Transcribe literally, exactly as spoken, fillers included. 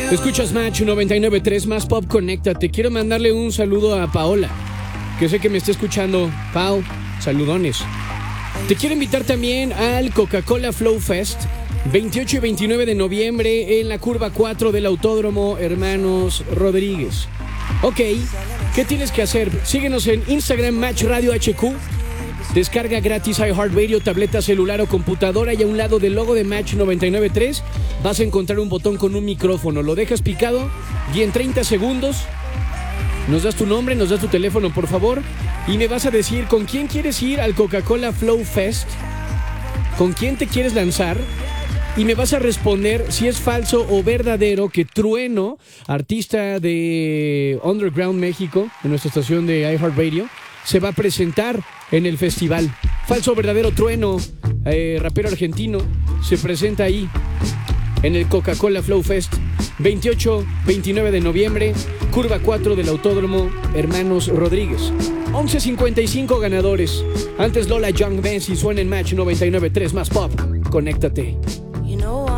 Escuchas Match noventa y nueve punto tres Más Pop, conéctate. Quiero mandarle un saludo a Paola, que sé que me está escuchando. Pau, saludones. Te quiero invitar también al Coca-Cola Flow Fest, veintiocho y veintinueve de noviembre en la curva cuatro del Autódromo Hermanos Rodríguez. Ok, ¿qué tienes que hacer? Síguenos en Instagram, Match Radio H Q. Descarga gratis iHeartRadio, tableta, celular o computadora, y a un lado del logo de Match noventa y nueve punto tres vas a encontrar un botón con un micrófono. Lo dejas picado y en treinta segundos nos das tu nombre, nos das tu teléfono, por favor, y me vas a decir con quién quieres ir al Coca-Cola Flow Fest, con quién te quieres lanzar, y me vas a responder si es falso o verdadero que Trueno, artista de Underground México, en nuestra estación de iHeartRadio, se va a presentar en el festival. Falso o verdadero, Trueno, eh, rapero argentino, se presenta ahí en el Coca-Cola Flow Fest, veintiocho veintinueve de noviembre, curva cuatro del Autódromo Hermanos Rodríguez. once cincuenta y cinco ganadores. Antes Lola Young Benz y suena en Match noventa y nueve punto tres Más Pop. Conéctate.